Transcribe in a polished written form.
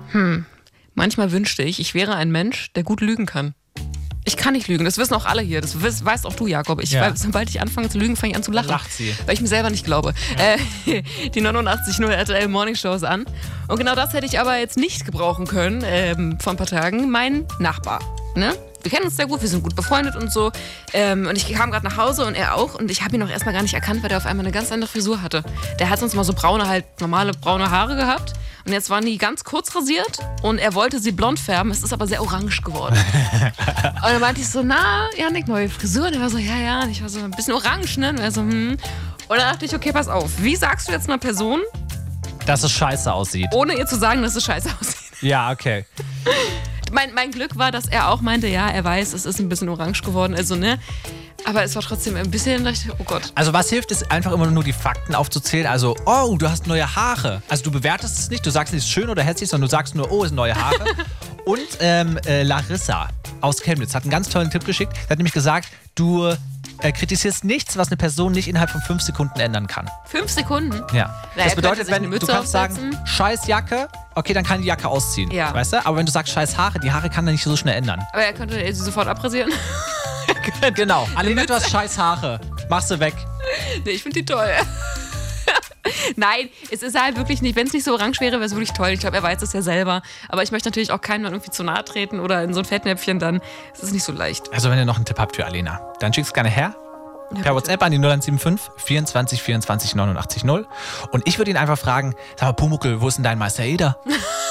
Manchmal wünschte ich wäre ein Mensch, der gut lügen kann. Ich kann nicht lügen, das wissen auch alle hier. Das weißt auch du, Jakob. Sobald ich anfange zu lügen, fange ich an zu lachen. Lacht sie. Weil ich mir selber nicht glaube. Ja. Die 89.0 RTL Morning Show ist an. Und genau das hätte ich aber jetzt nicht gebrauchen können vor ein paar Tagen. Mein Nachbar. Ne? Wir kennen uns sehr gut, wir sind gut befreundet und so. Und ich kam gerade nach Hause und er auch. Und ich habe ihn auch erstmal gar nicht erkannt, weil der auf einmal eine ganz andere Frisur hatte. Der hat sonst mal so normale braune Haare gehabt. Und jetzt waren die ganz kurz rasiert und er wollte sie blond färben. Es ist aber sehr orange geworden. Und dann meinte ich so, Janik, neue Frisur. Und er war so, ja. Und ich war so, ein bisschen orange, ne? Und er so, Und dann dachte ich, okay, pass auf. Wie sagst du jetzt einer Person, dass es scheiße aussieht? Ohne ihr zu sagen, dass es scheiße aussieht. Ja, okay. Mein Glück war, dass er auch meinte, ja, er weiß, es ist ein bisschen orange geworden. Also, ne? Aber es war trotzdem ein bisschen, oh Gott. Also was hilft, ist einfach immer nur die Fakten aufzuzählen. Also, oh, du hast neue Haare. Also du bewertest es nicht, du sagst nicht schön oder hässlich, sondern du sagst nur, oh, es sind neue Haare. Und Larissa aus Chemnitz hat einen ganz tollen Tipp geschickt. Sie hat nämlich gesagt, du kritisierst nichts, was eine Person nicht innerhalb von 5 Sekunden ändern kann. 5 Sekunden? Ja. Das bedeutet, wenn du kannst sagen, scheiß Jacke, okay, dann kann die Jacke ausziehen. Ja. Weißt du? Aber wenn du sagst, scheiß Haare, die Haare kann er nicht so schnell ändern. Aber er könnte sie sofort abrasieren. Genau. Alina, du hast scheiß Haare. Mach sie weg. Nee, ich finde die toll. Nein, es ist halt wirklich nicht, wenn es nicht so orange wäre, wäre es wirklich toll. Ich glaube, er weiß es ja selber. Aber ich möchte natürlich auch keinem irgendwie zu nahe treten oder in so ein Fettnäpfchen, dann ist es nicht so leicht. Also wenn ihr noch einen Tipp habt für Alina, dann schickt es gerne her. Ja, per WhatsApp an die 0175 24 24 89 0. Und ich würde ihn einfach fragen, sag mal, Pumuckl, wo ist denn dein Meister Eder?